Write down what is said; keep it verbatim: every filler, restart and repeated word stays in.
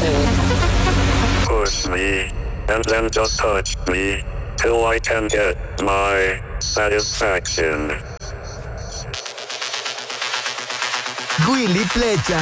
Push me, and then just touch me, till I can get my satisfaction. Guili Flecha.